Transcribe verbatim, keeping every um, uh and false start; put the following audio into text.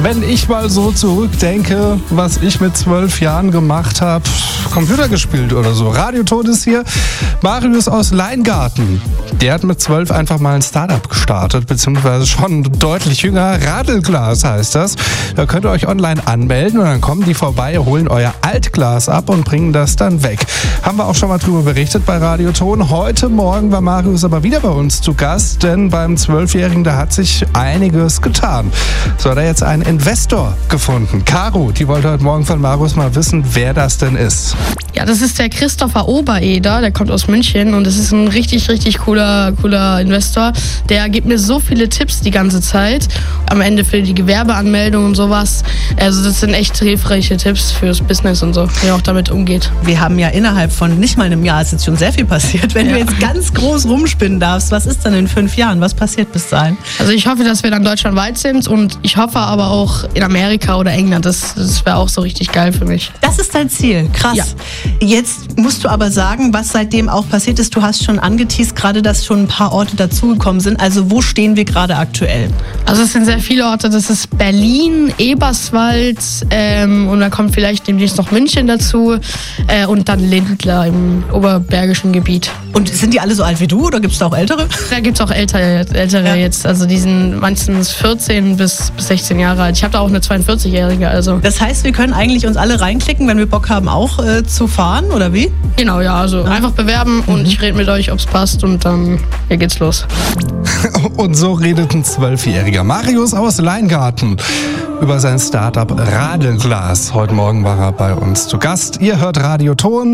Wenn ich mal so zurückdenke, was ich mit zwölf Jahren gemacht habe, Computer gespielt oder so. Radioton ist hier. Marius aus Leingarten. Der hat mit zwölf einfach mal ein Startup gestartet, beziehungsweise schon deutlich jünger. Radelglas heißt das. Da könnt ihr euch online anmelden und dann kommen die vorbei, holen euer Altglas ab und bringen das dann weg. Haben wir auch schon mal drüber berichtet bei Radioton. Heute Morgen war Marius aber wieder bei uns zu Gast, denn beim Zwölfjährigen, da hat sich einiges getan. So hat er jetzt einen Investor gefunden. Caro, die wollte heute Morgen von Marius mal wissen, wer das denn ist. Ja, das ist der Christopher Obereder, der kommt aus München und das ist ein richtig, richtig cooler, cooler Investor. Der gibt mir so viele Tipps die ganze Zeit, am Ende für die Gewerbeanmeldung und sowas. Also das sind echt hilfreiche Tipps fürs Business und so, wie er auch damit umgeht. Wir haben ja innerhalb von nicht mal einem Jahr, ist jetzt schon sehr viel passiert. Wenn ja. du jetzt ganz groß rumspinnen darfst, was ist dann in fünf Jahren? Was passiert bis dahin? Also ich hoffe, dass wir dann deutschlandweit sind und ich hoffe aber auch in Amerika oder England. Das, das wäre auch so richtig geil für mich. Das ist dein Ziel, krass. Ja. Jetzt musst du aber sagen, was seitdem auch passiert ist. Du hast schon angeteast, gerade dass schon ein paar Orte dazugekommen sind. Also wo stehen wir gerade aktuell? Also es sind sehr viele Orte. Das ist Berlin, Eberswald ähm, und dann kommt vielleicht demnächst noch München dazu äh, und dann Lindlar im oberbergischen Gebiet. Und sind die alle so alt wie du oder gibt es da auch Ältere? Da gibt es auch Ältere, ältere ja. jetzt. Also die sind meistens vierzehn bis sechzehn Jahre alt. Ich habe da auch eine zweiundvierzig-Jährige. Also. Das heißt, wir können eigentlich uns alle reinklicken, wenn wir Bock haben, auch äh, zu fahren, oder wie? Genau, ja. Also ja. einfach bewerben und mhm. ich rede mit euch, ob es passt und dann hier geht's los. Und so redet ein Zwölfjähriger Marius aus Leingarten über sein Startup Radelglas. Heute Morgen war er bei uns zu Gast. Ihr hört Radioton.